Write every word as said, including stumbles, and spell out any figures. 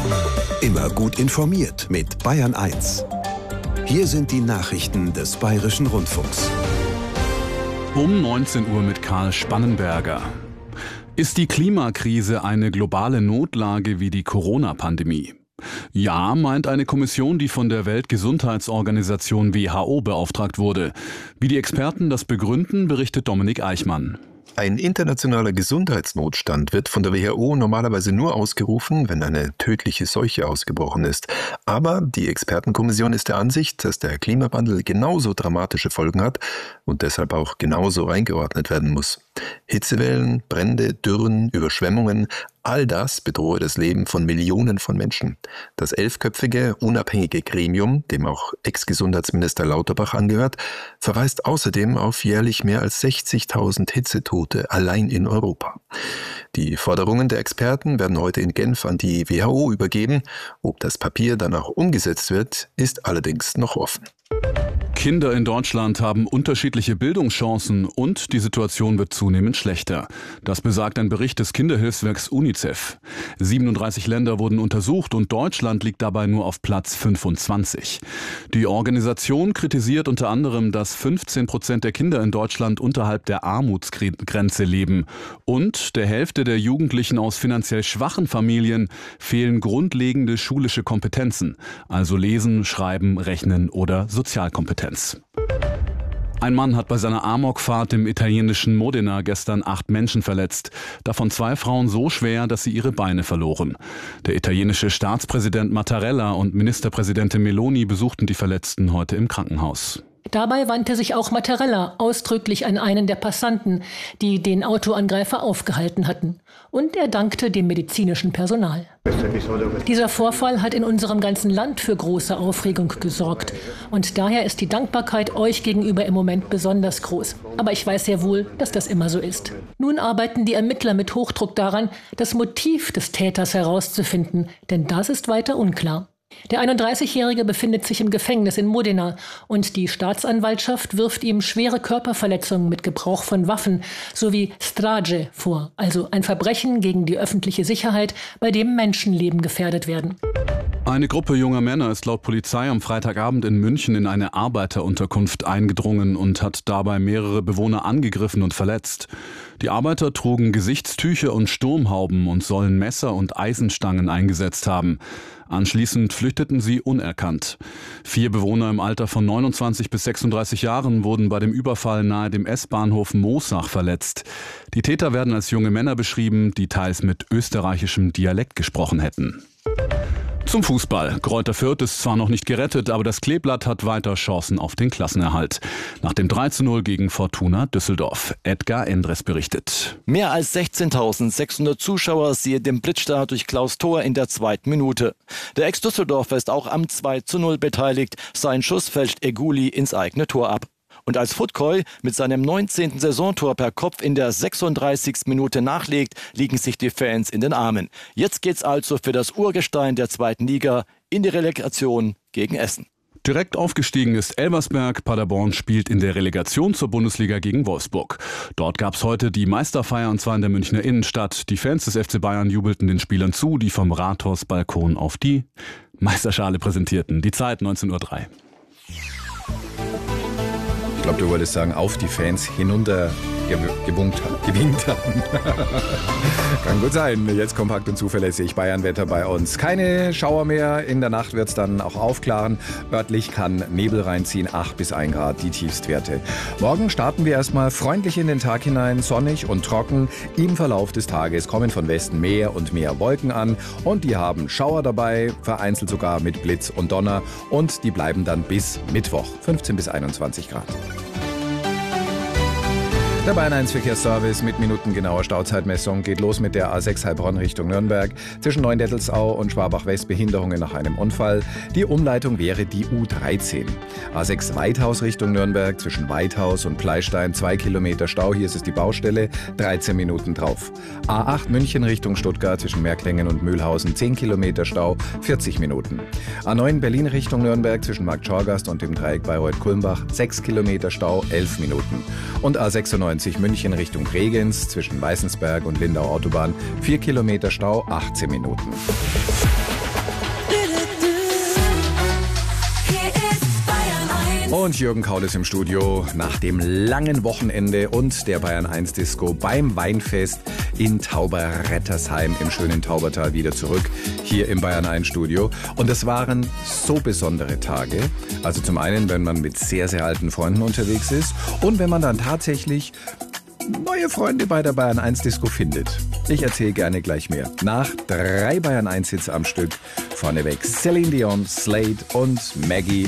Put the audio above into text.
Immer gut informiert mit Bayern eins. Hier sind die Nachrichten des Bayerischen Rundfunks. Um neunzehn Uhr mit Karl Spannenberger. Ist die Klimakrise eine globale Notlage wie die Corona-Pandemie? Ja, meint eine Kommission, die von der Weltgesundheitsorganisation W H O beauftragt wurde. Wie die Experten das begründen, berichtet Dominik Eichmann. Ein internationaler Gesundheitsnotstand wird von der W H O normalerweise nur ausgerufen, wenn eine tödliche Seuche ausgebrochen ist. Aber die Expertenkommission ist der Ansicht, dass der Klimawandel genauso dramatische Folgen hat und deshalb auch genauso eingeordnet werden muss. Hitzewellen, Brände, Dürren, Überschwemmungen, all das bedrohe das Leben von Millionen von Menschen. Das elfköpfige, unabhängige Gremium, dem auch Ex-Gesundheitsminister Lauterbach angehört, verweist außerdem auf jährlich mehr als sechzigtausend Hitzetote allein in Europa. Die Forderungen der Experten werden heute in Genf an die W H O übergeben. Ob das Papier dann auch umgesetzt wird, ist allerdings noch offen. Kinder in Deutschland haben unterschiedliche Bildungschancen und die Situation wird zunehmend schlechter. Das besagt ein Bericht des Kinderhilfswerks UNICEF. siebenunddreißig Länder wurden untersucht und Deutschland liegt dabei nur auf Platz fünfundzwanzig. Die Organisation kritisiert unter anderem, dass fünfzehn Prozent der Kinder in Deutschland unterhalb der Armutsgrenze leben und der Hälfte der Jugendlichen aus finanziell schwachen Familien fehlen grundlegende schulische Kompetenzen, also Lesen, Schreiben, Rechnen oder Sozialkompetenz. Ein Mann hat bei seiner Amokfahrt im italienischen Modena gestern acht Menschen verletzt, davon zwei Frauen so schwer, dass sie ihre Beine verloren. Der italienische Staatspräsident Mattarella und Ministerpräsidentin Meloni besuchten die Verletzten heute im Krankenhaus. Dabei wandte sich auch Mattarella ausdrücklich an einen der Passanten, die den Autoangreifer aufgehalten hatten. Und er dankte dem medizinischen Personal. Dieser Vorfall hat in unserem ganzen Land für große Aufregung gesorgt. Und daher ist die Dankbarkeit euch gegenüber im Moment besonders groß. Aber ich weiß sehr wohl, dass das immer so ist. Nun arbeiten die Ermittler mit Hochdruck daran, das Motiv des Täters herauszufinden, denn das ist weiter unklar. Der einunddreißigjährige befindet sich im Gefängnis in Modena und die Staatsanwaltschaft wirft ihm schwere Körperverletzungen mit Gebrauch von Waffen sowie Strage vor, also ein Verbrechen gegen die öffentliche Sicherheit, bei dem Menschenleben gefährdet werden. Eine Gruppe junger Männer ist laut Polizei am Freitagabend in München in eine Arbeiterunterkunft eingedrungen und hat dabei mehrere Bewohner angegriffen und verletzt. Die Arbeiter trugen Gesichtstücher und Sturmhauben und sollen Messer und Eisenstangen eingesetzt haben. Anschließend flüchteten sie unerkannt. Vier Bewohner im Alter von neunundzwanzig bis sechsunddreißig Jahren wurden bei dem Überfall nahe dem S-Bahnhof Moosach verletzt. Die Täter werden als junge Männer beschrieben, die teils mit österreichischem Dialekt gesprochen hätten. Zum Fußball. Greuther Fürth ist zwar noch nicht gerettet, aber das Kleeblatt hat weiter Chancen auf den Klassenerhalt. Nach dem drei zu null gegen Fortuna Düsseldorf. Edgar Endres berichtet. Mehr als sechzehntausendsechshundert Zuschauer siehe dem Blitzstart durch Klaus Thor in der zweiten Minute. Der Ex-Düsseldorfer ist auch am zwei zu null beteiligt. Sein Schuss fälscht Eguli ins eigene Tor ab. Und als Futkoi mit seinem neunzehnten Saisontor per Kopf in der sechsunddreißigsten Minute nachlegt, liegen sich die Fans in den Armen. Jetzt geht's also für das Urgestein der zweiten Liga in die Relegation gegen Essen. Direkt aufgestiegen ist Elversberg. Paderborn spielt in der Relegation zur Bundesliga gegen Wolfsburg. Dort gab es heute die Meisterfeier und zwar in der Münchner Innenstadt. Die Fans des F C Bayern jubelten den Spielern zu, die vom Rathausbalkon auf die Meisterschale präsentierten. Die Zeit neunzehn Uhr drei. Ich glaube, du wolltest sagen, auf die Fans hinunter gewunkt, gewinkt haben. Kann gut sein. Jetzt kompakt und zuverlässig Bayernwetter bei uns. Keine Schauer mehr. In der Nacht wird es dann auch aufklaren. Örtlich kann Nebel reinziehen. acht bis ein Grad die Tiefstwerte. Morgen starten wir erstmal freundlich in den Tag hinein. Sonnig und trocken. Im Verlauf des Tages kommen von Westen mehr und mehr Wolken an. Und die haben Schauer dabei. Vereinzelt sogar mit Blitz und Donner. Und die bleiben dann bis Mittwoch. fünfzehn bis einundzwanzig Grad. Der Bayern eins Verkehrsservice mit minutengenauer Stauzeitmessung geht los mit der A sechs Heilbronn Richtung Nürnberg. Zwischen Neuendettelsau und Schwabach-West Behinderungen nach einem Unfall. Die Umleitung wäre die U dreizehn. A sechs Weithaus Richtung Nürnberg zwischen Weithaus und Pleistein zwei Kilometer Stau. Hier ist es die Baustelle, dreizehn Minuten drauf. A acht München Richtung Stuttgart zwischen Merklingen und Mühlhausen zehn Kilometer Stau, vierzig Minuten. A neun Berlin Richtung Nürnberg zwischen Markt Schorgast und dem Dreieck Bayreuth-Kulmbach sechs Kilometer Stau, elf Minuten. Und A sechsundneunzig München Richtung Bregenz zwischen Weißensberg und Lindau Autobahn vier Kilometer Stau, achtzehn Minuten. Und Jürgen Kaul ist im Studio nach dem langen Wochenende und der Bayern eins Disco beim Weinfest in Tauberrettersheim im schönen Taubertal wieder zurück hier im Bayern eins Studio. Und es waren so besondere Tage. Also zum einen, wenn man mit sehr, sehr alten Freunden unterwegs ist und wenn man dann tatsächlich neue Freunde bei der Bayern eins Disco findet. Ich erzähle gerne gleich mehr. Nach drei Bayern eins Hits am Stück, vorneweg Celine Dion, Slade und Maggie